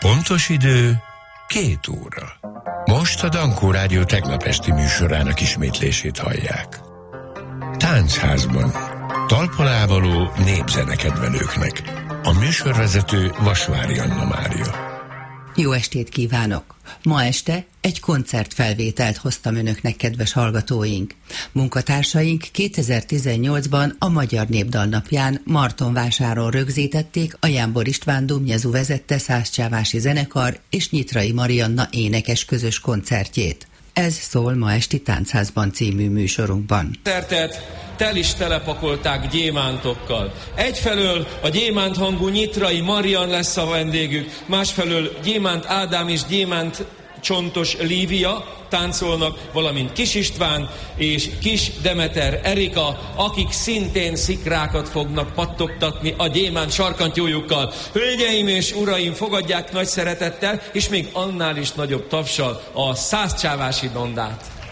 Pontos idő 2 óra. Most a Dankó Rádió tegnap esti műsorának ismétlését hallják. Táncházban. Talpalávaló népzenekedvelőknek. A műsorvezető Vasvári Anna Mária. Jó estét kívánok! Ma este egy koncertfelvételt hoztam önöknek, kedves hallgatóink. Munkatársaink 2018-ban a Magyar Népdal napján Martonvásáron rögzítették a Jámbor István Dumjezu vezette Szászcsávási zenekar és Nyitrai Marianna énekes közös koncertjét. Ez szól ma esti Táncházban című műsorunkban. Tel is telepakolták gyémántokkal. Egyfelől a gyémánt hangú Nyitrai Marian lesz a vendégük, másfelől Gyémánt Ádám és Gyémánt Csontos Lívia táncolnak, valamint Kis István és Kis Demeter Erika, akik szintén szikrákat fognak pattogtatni a gyémánt sarkantyújukkal. Hölgyeim és uraim, fogadják nagy szeretettel, és még annál is nagyobb tapssal a Szászcsávási Dondát.